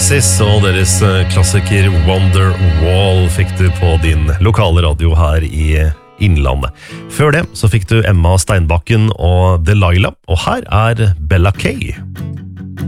Oasis og deres klassiker Wonderwall fikk du på din lokale radio her i Innlandet. Før det så fikk du Emma Steinbakken og Delilah, og her er Bella Kay.